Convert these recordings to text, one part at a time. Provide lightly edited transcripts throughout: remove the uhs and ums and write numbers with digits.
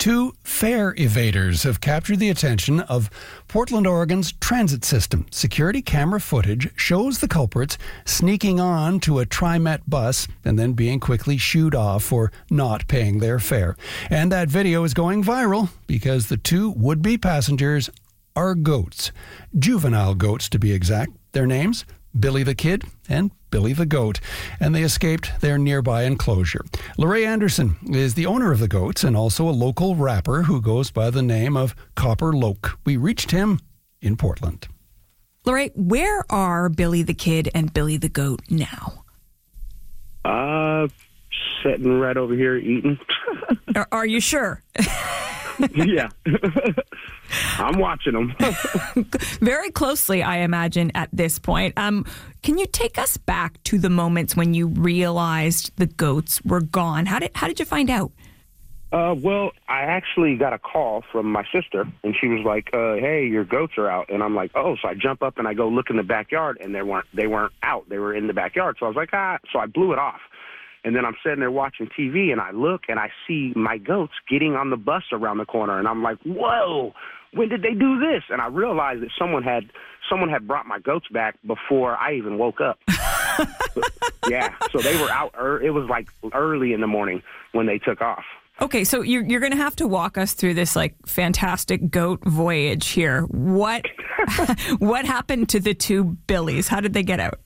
Two fare evaders have captured the attention of Portland, Oregon's transit system. Security camera footage shows the culprits sneaking on to a TriMet bus and then being quickly shooed off for not paying their fare. And that video is going viral because the two would-be passengers are goats. Juvenile goats, to be exact. Their names? Billy the Kid and Billy the Goat, and they escaped their nearby enclosure. Larray Anderson is the owner of the goats and also a local rapper who goes by the name of Copper Loke. We reached him in Portland. Larray, where are Billy the Kid and Billy the Goat now? Sitting right over here eating. Are you sure? Yeah. I'm watching them. Very closely, I imagine, at this point. Can you take us back to the moments when you realized the goats were gone? How did you find out? Well, I actually got a call from my sister, and she was like, hey, your goats are out. And I'm like, oh. So I jump up and I go look in the backyard, and they weren't out. They were in the backyard. So I was like, So I blew it off. And then I'm sitting there watching TV, and I look, and I see my goats getting on the bus around the corner. And I'm like, whoa, when did they do this? And I realized that someone had brought my goats back before I even woke up. Yeah, so they were out. It was like early in the morning when they took off. Okay, so you're going to have to walk us through this like fantastic goat voyage here. What happened to the two Billies? How did they get out?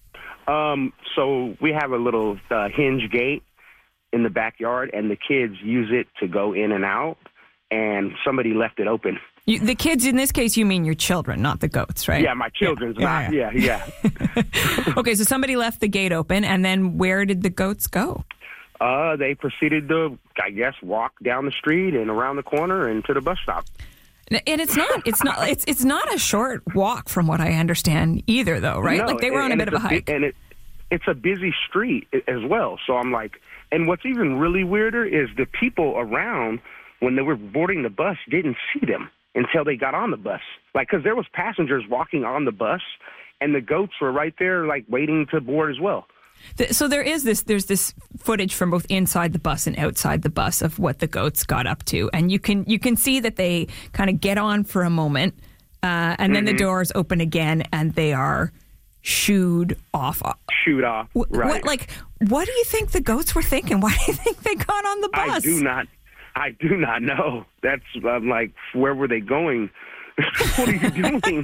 So we have a little hinge gate in the backyard, and the kids use it to go in and out, and somebody left it open. The kids, in this case, you mean your children, not the goats, right? Yeah, my children's not. Yeah. Okay, so somebody left the gate open, and then where did the goats go? They proceeded to, I guess, walk down the street and around the corner and to the bus stop. And it's not a short walk from what I understand either, though, right? No, like they were on a bit of a hike. And it's a busy street as well. So I'm like, and what's even really weirder is the people around when they were boarding the bus didn't see them until they got on the bus. Like, because there was passengers walking on the bus, and the goats were right there, like waiting to board as well. So there's this footage from both inside the bus and outside the bus of what the goats got up to, and you can see that they kind of get on for a moment, and then the doors open again, and they are shooed off. Right. What do you think the goats were thinking? Why do you think they got on the bus? I do not know. I'm like, where were they going? What are you doing?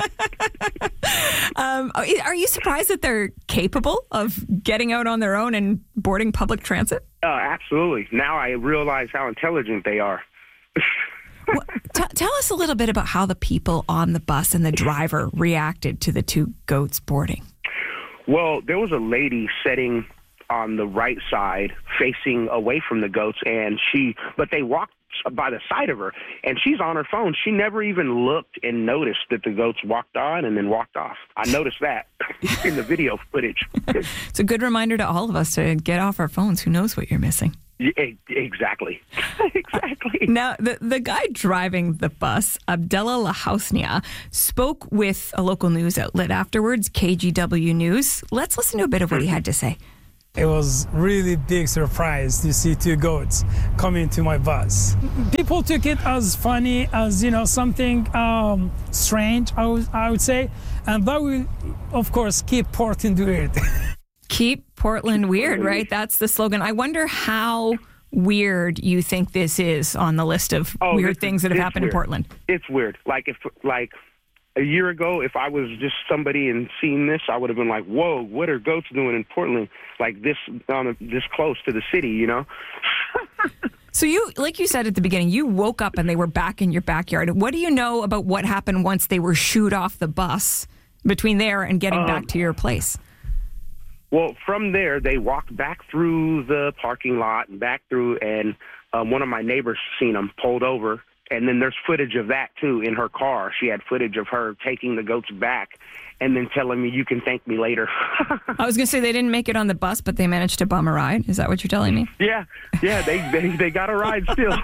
Are you surprised that they're capable of getting out on their own and boarding public transit? Absolutely. Now I realize how intelligent they are. Well, tell us a little bit about how the people on the bus and the driver reacted to the two goats boarding. Well, there was a lady sitting on the right side facing away from the goats, but they walked by the side of her, and she's on her phone. She never even looked and noticed that the goats walked on and then walked off. I noticed that in the video footage. It's a good reminder to all of us to get off our phones. Who knows what you're missing? Yeah, exactly. Exactly. Now, the guy driving the bus, Abdullah Lahousnia, spoke with a local news outlet afterwards, KGW News. Let's listen to a bit of what he had to say. It was really big surprise to see two goats coming to my bus. People took it as funny, as something strange, I would say, and that will, of course, keep Portland weird. Keep Portland weird, right? That's the slogan. I wonder how weird you think this is on the list of weird things that have happened in Portland. It's weird. Like a year ago, if I was just somebody and seen this, I would have been like, whoa, what are goats doing in Portland? Like this close to the city, So you, like you said at the beginning, you woke up and they were back in your backyard. What do you know about what happened once they were shooed off the bus between there and getting back to your place? Well, from there, they walked back through the parking lot and back through, and one of my neighbors seen them, pulled over. And then there's footage of that, too, in her car. She had footage of her taking the goats back and then telling me, you can thank me later. I was going to say they didn't make it on the bus, but they managed to bum a ride. Is that what you're telling me? Yeah, they got a ride still.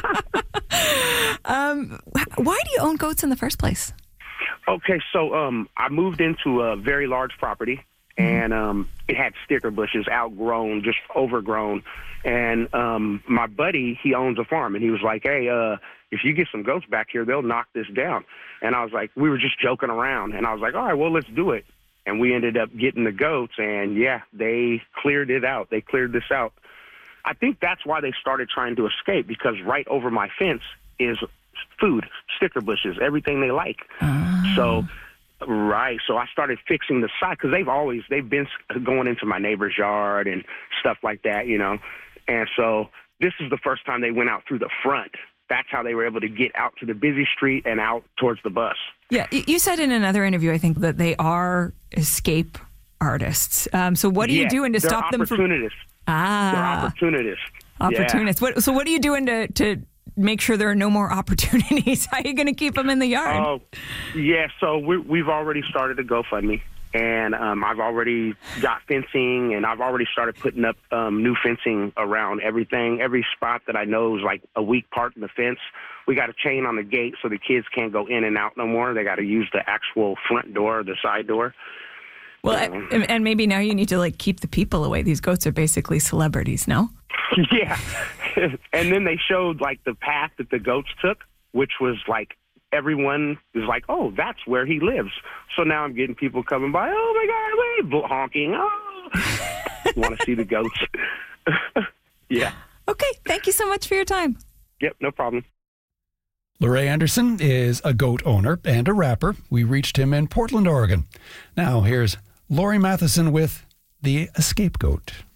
Why do you own goats in the first place? Okay, so I moved into a very large property, and it had sticker bushes, outgrown, just overgrown. And my buddy, he owns a farm, and he was like, hey, if you get some goats back here, they'll knock this down. And I was like, we were just joking around, and I was like, all right, well, let's do it. And we ended up getting the goats, and yeah, they cleared it out. They cleared this out. I think that's why they started trying to escape, because right over my fence is food, sticker bushes, everything they like. So I started fixing the side, because they've been going into my neighbor's yard and stuff like that, you know. And so this is the first time they went out through the front. That's how they were able to get out to the busy street and out towards the bus. Yeah, you said in another interview, I think, that they are escape artists. So what are you doing to stop them from... They're opportunists. Opportunists. Yeah. So what are you doing to make sure there are no more opportunities? How are you going to keep them in the yard? Oh, yeah. So we've already started a GoFundMe, and I've already got fencing, and I've already started putting up new fencing around everything. Every spot that I know is like a weak part in the fence, we got a chain on the gate so the kids can't go in and out no more. They got to use the actual front door, the side door. Well, and maybe now you need to like keep the people away. These goats are basically celebrities, no? Yeah. And then they showed like the path that the goats took, which was like everyone is like, oh, that's where he lives. So now I'm getting people coming by, oh my God, honking, oh. Want to see the goats. Yeah. Okay. Thank you so much for your time. Yep, no problem. Larray Anderson is a goat owner and a rapper. We reached him in Portland, Oregon. Now here's Lori Matheson with The Escape Goat.